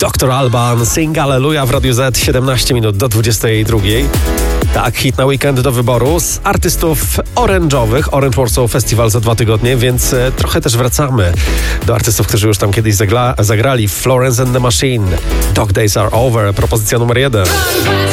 Dr. Alban, Sing Alleluja w Radiu Z, 17 minut do 22. Tak, hit na weekend do wyboru z artystów orange'owych. Orange Warsaw Festival za 2 tygodnie, więc trochę też wracamy do artystów, którzy już tam kiedyś zagrali. Florence and the Machine, Dog Days Are Over, propozycja numer 1.